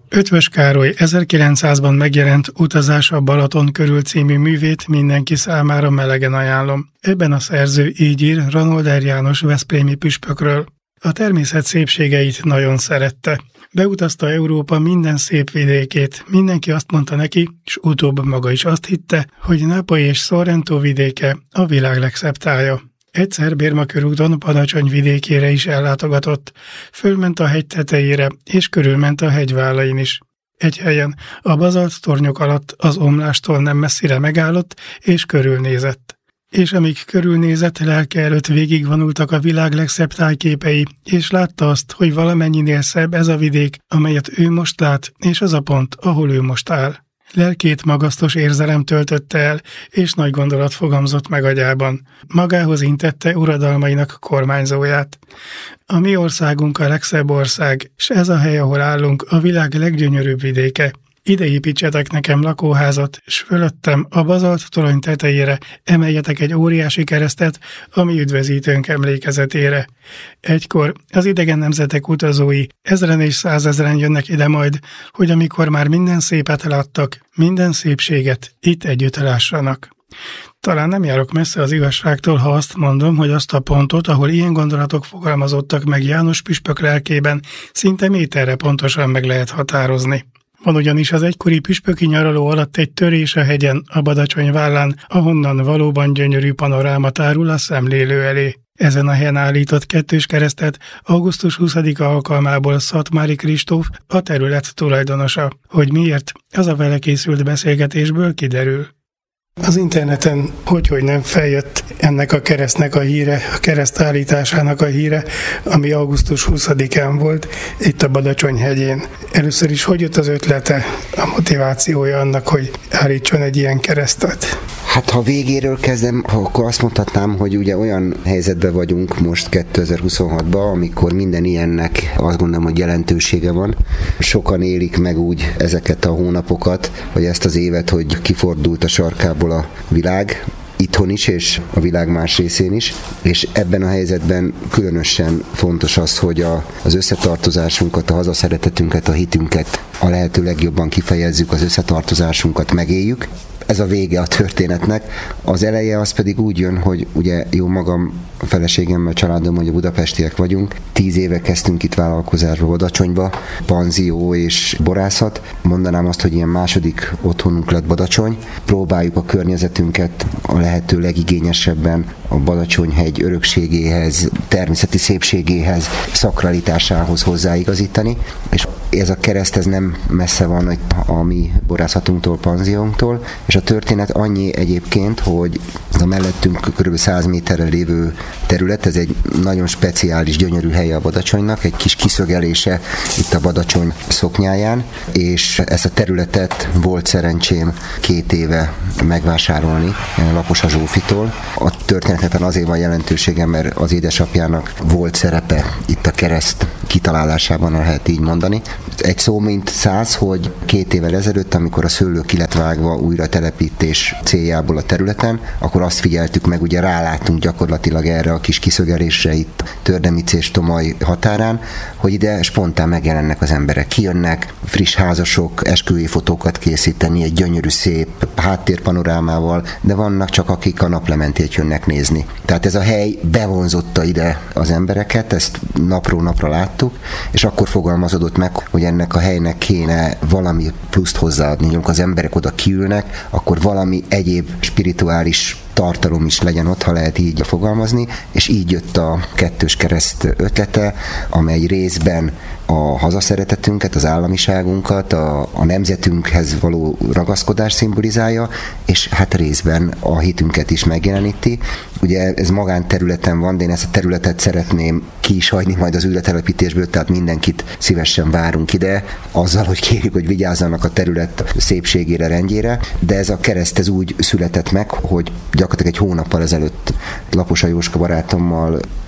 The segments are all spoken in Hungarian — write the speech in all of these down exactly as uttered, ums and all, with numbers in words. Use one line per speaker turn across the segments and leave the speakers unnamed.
Eötvös Károly ezerkilencszázban megjelent Utazás a Balaton körül című művét mindenki számára melegen ajánlom. Ebben a szerző így ír Ranolder János veszprémi püspökről. A természet szépségeit nagyon szerette. Beutazta Európa minden szép vidékét, mindenki azt mondta neki, és utóbb maga is azt hitte, hogy Nápoly és Sorrento vidéke a világ legszebb tája. Egyszer Bérma körúton Badacsony vidékére is ellátogatott, fölment a hegy tetejére, és körülment a hegyvállain is. Egy helyen, a bazalt tornyok alatt az omlástól nem messzire megállott, és körülnézett. És amíg körülnézett, lelke előtt végigvonultak a világ legszebb tájképei, és látta azt, hogy valamennyinél szebb ez a vidék, amelyet ő most lát, és az a pont, ahol ő most áll. Lelkét magasztos érzelem töltötte el, és nagy gondolat fogamzott meg agyában. Magához intette uradalmainak kormányzóját. A mi országunk a legszebb ország, s ez a hely, ahol állunk, a világ leggyönyörűbb vidéke. Ide építsetek nekem lakóházat, s fölöttem a bazalt torony tetejére emeljetek egy óriási keresztet, ami üdvözítőnk emlékezetére. Egykor az idegen nemzetek utazói ezren és százezren jönnek ide majd, hogy amikor már minden szépet láttak, minden szépséget itt együtt lássanak. Talán nem járok messze az igazságtól, ha azt mondom, hogy azt a pontot, ahol ilyen gondolatok fogalmazottak meg János püspök lelkében, szinte méterre pontosan meg lehet határozni. Van ugyanis az egykori püspöki nyaraló alatt egy törés a hegyen, a Badacsony vállán, ahonnan valóban gyönyörű panoráma tárul a szemlélő elé. Ezen a helyen állított kettős keresztet augusztus huszadika alkalmából Szatmári Kristóf, a terület tulajdonosa. Hogy miért? Az a vele készült beszélgetésből kiderül. Az interneten hogyhogy nem feljött ennek a keresztnek a híre, a kereszt állításának a híre, ami augusztus huszadikán volt, itt a Badacsony hegyén. Először is hogy jött az ötlete, a motivációja annak, hogy állítson egy ilyen keresztet?
Hát ha végéről kezdem, akkor azt mondhatnám, hogy ugye olyan helyzetben vagyunk most kétezer-huszonhatban, amikor minden ilyennek azt gondolom, hogy jelentősége van. Sokan élik meg úgy ezeket a hónapokat, vagy ezt az évet, hogy kifordult a sarkából a világ, itthon is, és a világ más részén is, és ebben a helyzetben különösen fontos az, hogy a, az összetartozásunkat, a hazaszeretetünket, a hitünket a lehető legjobban kifejezzük, az összetartozásunkat megéljük. Ez a vége a történetnek. Az eleje az pedig úgy jön, hogy ugye jó magam, a feleségemmel, családom, hogy a budapestiek vagyunk. Tíz éve kezdtünk itt vállalkozásba Badacsonyba, panzió és borászat. Mondanám azt, hogy ilyen második otthonunk lett Badacsony. Próbáljuk a környezetünket a lehető legigényesebben a Badacsony-hegy örökségéhez, természeti szépségéhez, szakralitásához hozzáigazítani, és ez a kereszt ez nem messze van a mi borászatunktól, panziónktól, és a történet annyi egyébként, hogy a mellettünk kb. száz méterre lévő terület, ez egy nagyon speciális, gyönyörű helye a Badacsonynak, egy kis kiszögelése itt a Badacsony szoknyáján, és ezt a területet volt szerencsém két éve megvásárolni Laposa Zsófitól. A történetben azért van jelentősége, mert az édesapjának volt szerepe itt a kereszt kitalálásában, lehet így mondani. Egy szó mint száz, hogy két évvel ezelőtt, amikor a szőlő ki lett vágva újra telepítés céljából a területen, akkor azt figyeltük meg, ugye rálátunk gyakorlatilag erre a kis kiszögelésre itt Tördemic és Tomaj határán, hogy ide spontán megjelennek az emberek. Kijönnek friss házasok, esküvői fotókat készíteni, egy gyönyörű szép háttérpanorámával, de vannak csak akik a naplementét jönnek nézni. Tehát ez a hely bevonzotta ide az embereket, ezt napról napra láttuk, és akkor fogalmazódott meg, hogy ennek a helynek kéne valami pluszt hozzáadni. Amikor az emberek oda kiülnek, akkor valami egyéb spirituális tartalom is legyen ott, ha lehet így fogalmazni, és így jött a kettős kereszt ötlete, amely részben a hazaszeretetünket, az államiságunkat, a, a nemzetünkhez való ragaszkodás szimbolizálja, és hát részben a hitünket is megjeleníti. Ugye ez magánterületen van, de én ezt a területet szeretném ki is hagyni majd az űrletelepítésből, tehát mindenkit szívesen várunk ide, azzal, hogy kérjük, hogy vigyázzanak a terület szépségére, rendjére, de ez a kereszt ez úgy született meg, hogy gyakorlatilag egy hónappal ezelőtt Laposa Jóska barátommal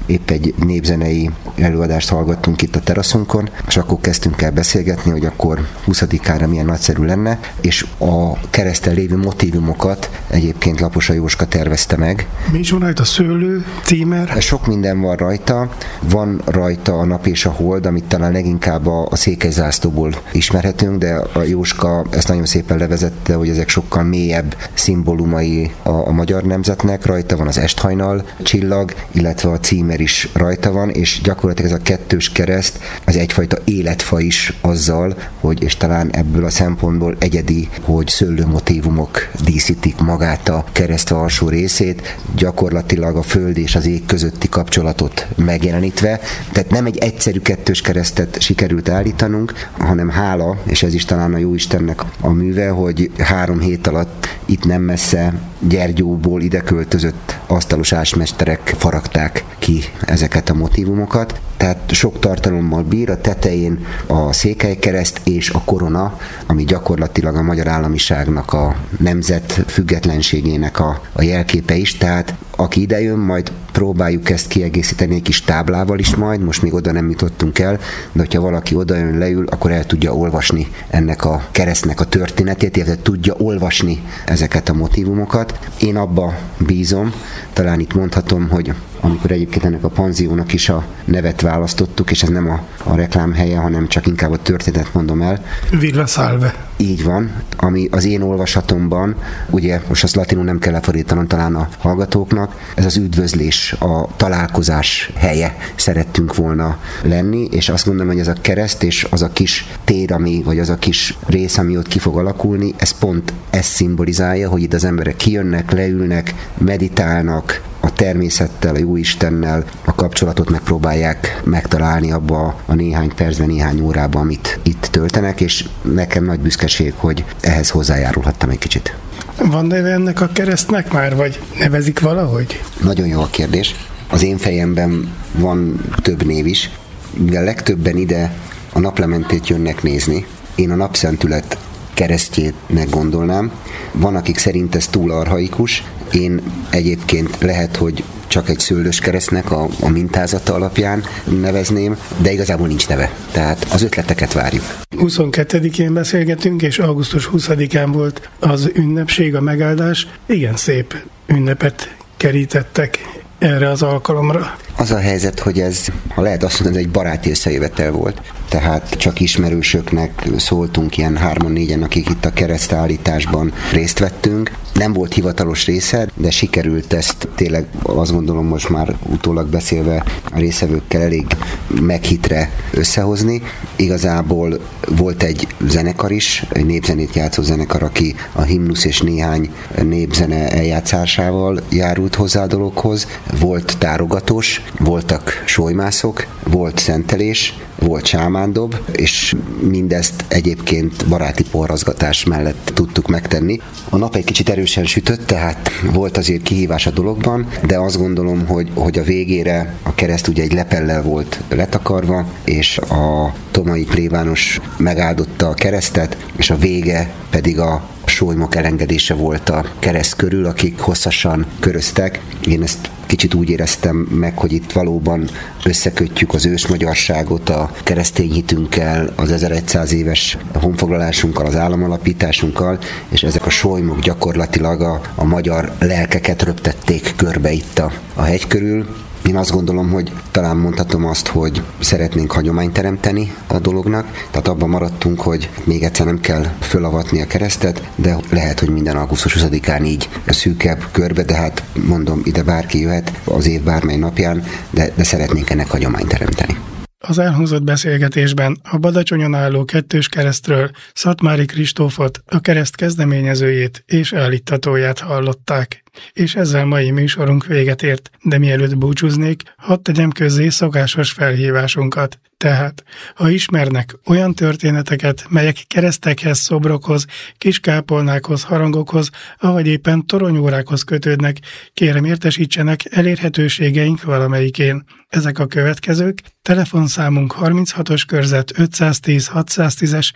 épp egy népzenei előadást hallgattunk itt a teraszunkon, és akkor kezdtünk el beszélgetni, hogy akkor huszadikára milyen nagyszerű lenne, és a kereszten lévő motívumokat egyébként Laposa Jóska tervezte meg.
Mi is van rajta? Szőlő, címer?
Sok minden van rajta. Van rajta a nap és a hold, amit talán leginkább a, a székelyzászlóból ismerhetünk, de a Jóska ezt nagyon szépen levezette, hogy ezek sokkal mélyebb szimbólumai a, a magyar nemzetnek. Rajta van az esthajnal csillag, illetve a címer is rajta van, és gyakorlatilag ez a kettős kereszt az egyfajta életfa is azzal, hogy, és talán ebből a szempontból egyedi, hogy szőlőmotívumok díszítik magát a kereszt alsó részét, gyakorlatilag a föld és az ég közötti kapcsolatot megjelenítve. Tehát nem egy egyszerű kettős keresztet sikerült állítanunk, hanem hála, és ez is talán a Jóistennek a műve, hogy három hét alatt itt nem messze Gyergyóból ide költözött asztalos ásmesterek faragták ki ezeket a motívumokat. Tehát sok tartalommal bír, a tetején a székelykereszt és a korona, ami gyakorlatilag a magyar államiságnak, a nemzet függetlenségének a, a jelképe is, tehát aki idejön, majd próbáljuk ezt kiegészíteni egy kis táblával is majd, most még oda nem jutottunk el, de hogyha valaki odajön, leül, akkor el tudja olvasni ennek a keresztnek a történetét, illetve tudja olvasni ezeket a motívumokat. Én abba bízom, talán itt mondhatom, hogy amikor egyébként ennek a panziónak is a nevet választottuk, és ez nem a, a reklám helye, hanem csak inkább a történetet mondom el.
Villa Salve.
Így van, ami az én olvasatomban, ugye most azt latinul nem kell lefordítanom talán a hallgatóknak, ez az üdvözlés, a találkozás helye szerettünk volna lenni, és azt gondolom, hogy ez a kereszt és az a kis tér, ami, vagy az a kis rész, ami ott ki fog alakulni, ez pont ezt szimbolizálja, hogy itt az emberek kijönnek, leülnek, meditálnak, a természettel, a Jóistennel a kapcsolatot megpróbálják megtalálni abba a néhány percben, néhány órában, amit itt töltenek, és nekem nagy büszkeség, hogy ehhez hozzájárulhattam egy kicsit.
Van neve ennek a keresztnek már, vagy nevezik valahogy?
Nagyon jó a kérdés. Az én fejemben van több név is, mivel legtöbben ide a naplementét jönnek nézni. Én a napszentület keresztjének gondolnám. Van, akik szerint ez túl archaikus. Én egyébként lehet, hogy csak egy szőlős keresztnek a, a mintázata alapján nevezném, de igazából nincs neve. Tehát az ötleteket várjuk.
huszonkettedikén beszélgetünk, és augusztus huszadikán volt az ünnepség, a megáldás. Igen szép ünnepet kerítettek erre az alkalomra.
Az a helyzet, hogy ez, ha lehet azt mondani, egy baráti összejövetel volt. Tehát csak ismerősöknek szóltunk, ilyen hárman-négyen, akik itt a keresztállításban részt vettünk. Nem volt hivatalos része, de sikerült ezt tényleg, azt gondolom most már utólag beszélve a részevőkkel elég meghitre összehozni. Igazából volt egy zenekar is, egy népzenét játszó zenekar, aki a himnusz és néhány népzene eljátszásával járult hozzá a dologhoz. Volt tárogatós, voltak sólymászok, volt szentelés, volt sámándob, és mindezt egyébként baráti porrazgatás mellett tudtuk megtenni. A nap egy kicsit erősen sütött, tehát volt azért kihívás a dologban, de azt gondolom, hogy, hogy a végére a kereszt ugye egy lepellel volt letakarva, és a tomai plébános megáldotta a keresztet, és a vége pedig a sólymok elengedése volt a kereszt körül, akik hosszasan köröztek. Én ezt kicsit úgy éreztem meg, hogy itt valóban összekötjük az ősmagyarságot a keresztény hitünkkel, az ezerszáz éves honfoglalásunkkal, az államalapításunkkal, és ezek a sólymok gyakorlatilag a, a magyar lelkeket röptették körbe itt a, a hegy körül. Én azt gondolom, hogy talán mondhatom azt, hogy szeretnénk hagyományt teremteni a dolognak, tehát abban maradtunk, hogy még egyszer nem kell fölavatni a keresztet, de lehet, hogy minden augusztus huszadikán így szűkebb körbe, de hát mondom, ide bárki jöhet az év bármely napján, de, de szeretnénk ennek hagyományt teremteni.
Az elhangzott beszélgetésben a Badacsonyon álló kettős keresztről Szatmári Kristófot, a kereszt kezdeményezőjét és állítatóját hallották. És ezzel mai műsorunk véget ért, de mielőtt búcsúznék, hadd tegyem közzé szokásos felhívásunkat. Tehát, ha ismernek olyan történeteket, melyek keresztekhez, szobrokhoz, kiskápolnákhoz, harangokhoz, avagy éppen toronyórákhoz kötődnek, kérem értesítsenek elérhetőségeink valamelyikén. Ezek a következők: telefonszámunk harminchatos körzet ötszáztíz hatszáztízes,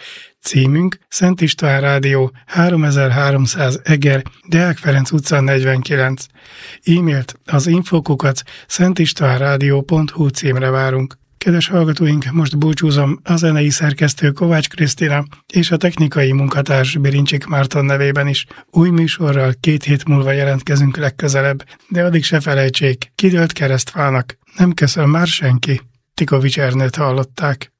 Címünk Szent István Rádió, háromezer-háromszáz Eger, Deák Ferenc utca negyvenkilenc. E-mailt az infokukac szentistvánrádió pont hu címre várunk. Kedves hallgatóink, most búcsúzom a zenei szerkesztő Kovács Krisztina és a technikai munkatárs Birincsik Márton nevében is. Új műsorral két hét múlva jelentkezünk legközelebb, de addig se felejtsék, kidőlt keresztfának nem köszön már senki. Tikovics Ernőt hallották.